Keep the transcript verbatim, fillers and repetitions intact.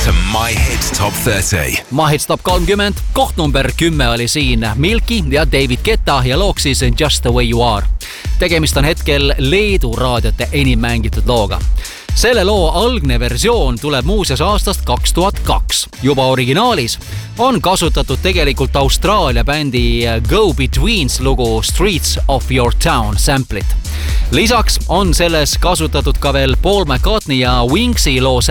to My Hit Top thirty. My Hit Top kolmkümmend, koht number kümme oli siin Milky ja David Guetta ja looks siis Just the way you are. Tegemist on hetkel Leedu raadiote enim mängitud looga. Selle loo algne versioon tuleb muuseas aastast kaks tuhat kaks. Juba originaalis on kasutatud tegelikult Austraalia bändi Go Betweens lugu Streets of Your Town sample'it. Lisaks on selles kasutatud ka veel Paul McCartney ja Winxi loo